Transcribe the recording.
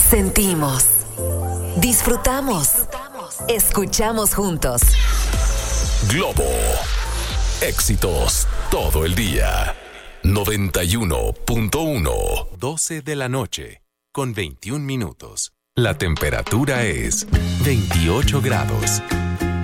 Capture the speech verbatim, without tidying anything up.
Sentimos, disfrutamos, escuchamos juntos. Globo, éxitos todo el día. noventa y uno punto uno. doce de la noche, con veintiún minutos. La temperatura es veintiocho grados.